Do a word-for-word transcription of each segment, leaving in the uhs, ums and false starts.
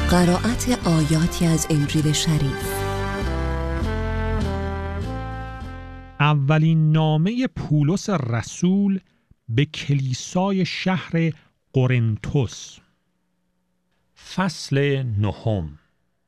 قرائت آیاتی از انجیل شریف. اولین نامه پولس رسول به کلیسای شهر قرنتس. فصل نهم.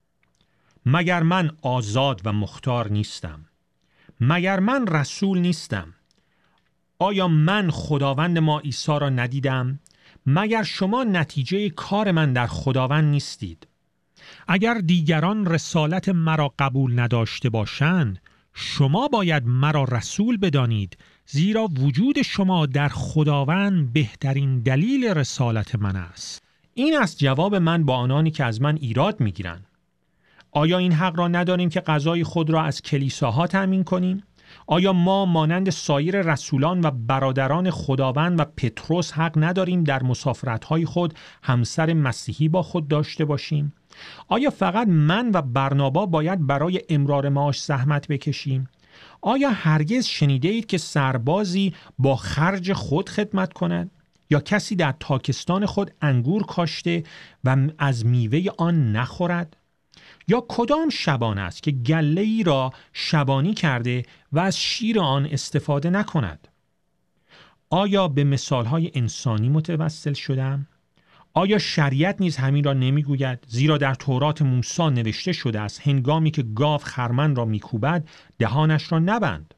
مگر من آزاد و مختار نیستم؟ مگر من رسول نیستم؟ آیا من خداوند ما عیسی را ندیدم؟ مگر شما نتیجه کار من در خداوند نیستید؟ اگر دیگران رسالت مرا قبول نداشته باشند، شما باید مرا رسول بدانید، زیرا وجود شما در خداوند بهترین دلیل رسالت من است. این است جواب من با آنانی که از من ایراد میگیرند. آیا این حق را نداریم که غذای خود را از کلیساها تأمین کنیم؟ آیا ما مانند سایر رسولان و برادران خداوند و پتروس حق نداریم در مسافرت‌های خود همسر مسیحی با خود داشته باشیم؟ آیا فقط من و برنابا باید برای امرار معاش زحمت بکشیم؟ آیا هرگز شنیده اید که سربازی با خرج خود خدمت کند؟ یا کسی در تاکستان خود انگور کاشته و از میوه آن نخورد؟ یا کدام شبان است که گله ای را شبانی کرده و از شیر آن استفاده نکند؟ آیا به مثالهای انسانی متوسل شدم؟ آیا شریعت نیز همین را نمیگوید؟ زیرا در تورات موسی نوشته شده است هنگامی که گاو خرمن را میکوبد دهانش را نبند.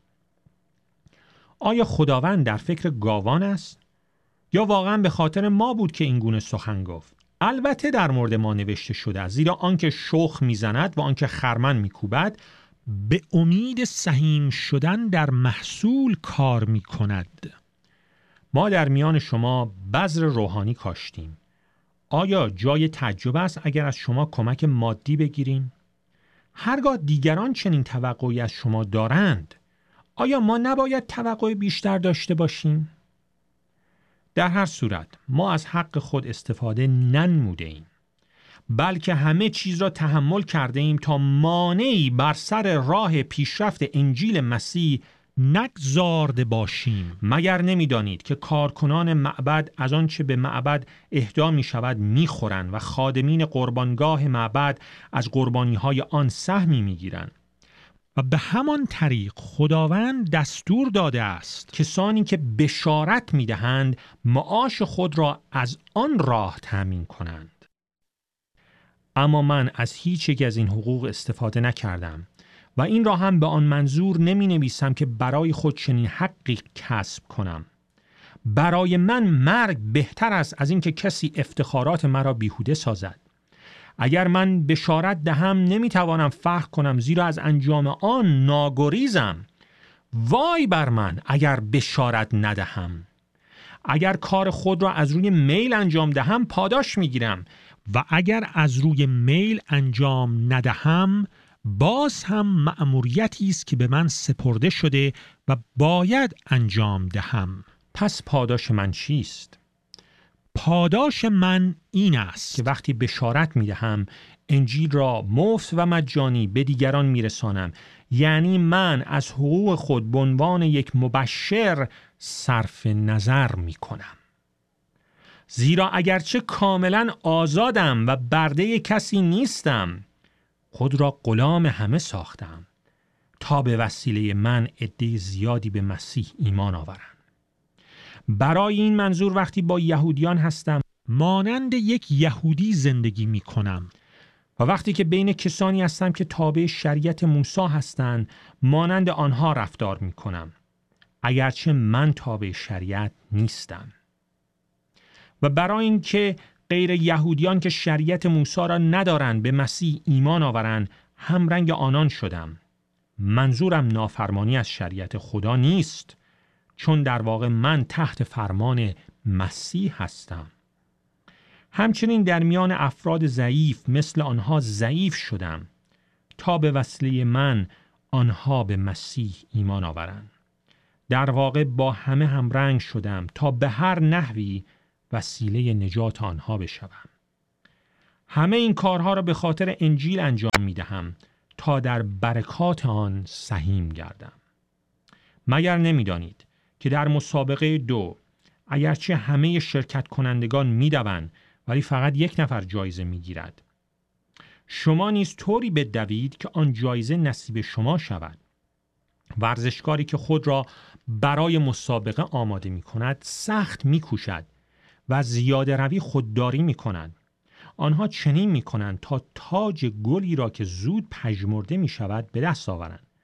آیا خداوند در فکر گاوان است؟ یا واقعا به خاطر ما بود که این گونه سخن گفت؟ البته در مورد ما نوشته شده است، زیرا آنکه شخم میزند و آنکه خرمن میکوبد به امید سهیم شدن در محصول کار میکند. ما در میان شما بذر روحانی کاشتیم. آیا جای تعجب است اگر از شما کمک مادی بگیریم؟ هرگاه دیگران چنین توقعی از شما دارند، آیا ما نباید توقع بیشتر داشته باشیم؟ در هر صورت ما از حق خود استفاده ننموده ایم، بلکه همه چیز را تحمل کرده ایم تا مانعی بر سر راه پیشرفت انجیل مسیح نگذارده باشیم. مگر نمی‌دانید که کارکنان معبد از آنچه به معبد اهدا می شود می خورند و خادمین قربانگاه معبد از قربانی‌های آن سهمی می گیرند؟ و به همان طریق خداوند دستور داده است کسانی که بشارت می دهند معاش خود را از آن راه تأمین کنند. اما من از هیچ یک از این حقوق استفاده نکردم و این را هم به آن منظور نمی نویسم که برای خود چنین حقی کسب کنم. برای من مرگ بهتر است از این که کسی افتخارات مرا بیهوده سازد. اگر من بشارت دهم نمی توانم فرق کنم، زیرا از انجام آن ناگریزم. وای بر من اگر بشارت ندهم. اگر کار خود را از روی میل انجام دهم پاداش می گیرم و اگر از روی میل انجام ندهم باز هم مأموریتی است که به من سپرده شده و باید انجام دهم. پس پاداش من چیست؟ پاداش من این است که وقتی بشارت می دهم انجیل را مفت و مجانی به دیگران می رسانم. یعنی من از حقوق خود به عنوان یک مبشر صرف نظر می کنم. زیرا اگرچه کاملا آزادم و برده کسی نیستم، خود را غلام همه ساختم تا به وسیله من عده زیادی به مسیح ایمان آورند. برای این منظور وقتی با یهودیان هستم مانند یک یهودی زندگی می کنم و وقتی که بین کسانی هستم که تابع شریعت موسی هستند مانند آنها رفتار می کنم، اگرچه من تابع شریعت نیستم. و برای اینکه غیر یهودیان که شریعت موسی را ندارند به مسیح ایمان آورند هم رنگ آنان شدم. منظورم نافرمانی از شریعت خدا نیست، چون در واقع من تحت فرمان مسیح هستم. همچنین در میان افراد ضعیف مثل آنها ضعیف شدم تا به وسیله من آنها به مسیح ایمان آورند. در واقع با همه هم رنگ شدم تا به هر نحوی وسیله نجات آنها بشوم. همه این کارها را به خاطر انجیل انجام می دهم تا در برکات آن سهیم گردم. مگر نمی دانید که در مسابقه دو اگرچه همه شرکت کنندگان می دوند ولی فقط یک نفر جایزه می گیرد؟ شما نیز طوری بدوید که آن جایزه نصیب شما شود. ورزشکاری که خود را برای مسابقه آماده می کند سخت می کوشد و زیاده روی خودداری می کند. آنها چنین می کنند تا تاج گلی را که زود پژمرده می شود به دست آورند.